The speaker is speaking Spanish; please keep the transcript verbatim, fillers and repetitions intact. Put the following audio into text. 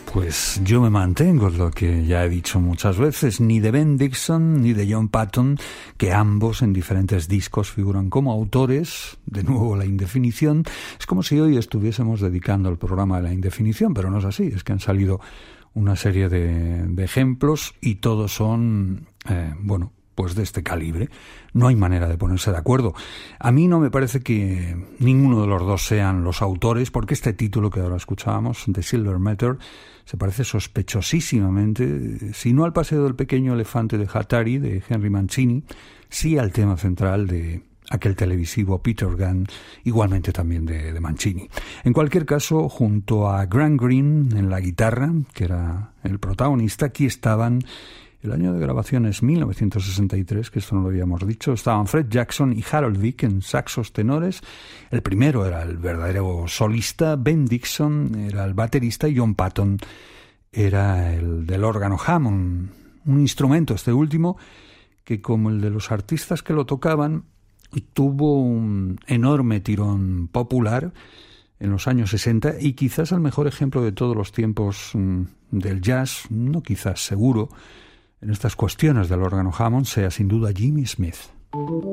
Pues yo me mantengo, lo que ya he dicho muchas veces, ni de Ben Dixon ni de John Patton, que ambos en diferentes discos figuran como autores. De nuevo la indefinición. Es como si hoy estuviésemos dedicando el programa a la indefinición, pero no es así, es que han salido una serie de, de ejemplos y todos son, eh, bueno, pues de este calibre. No hay manera de ponerse de acuerdo. A mí no me parece que ninguno de los dos sean los autores, porque este título que ahora escuchábamos, The Silver Matter, se parece sospechosísimamente, si no al Paseo del Pequeño Elefante de Hattari, de Henry Mancini, sí al tema central de aquel televisivo Peter Gunn, igualmente también de, de Mancini. En cualquier caso, junto a Grant Green en la guitarra, que era el protagonista, aquí estaban... El año de grabación es mil novecientos sesenta y tres, que esto no lo habíamos dicho. Estaban Fred Jackson y Harold Vick en saxos tenores. El primero era el verdadero solista, Ben Dixon era el baterista y John Patton era el del órgano Hammond. Un instrumento, este último, que como el de los artistas que lo tocaban, tuvo un enorme tirón popular en los años sesenta y quizás el mejor ejemplo de todos los tiempos del jazz, no quizás, seguro, en estas cuestiones del órgano Hammond sea sin duda Jimmy Smith.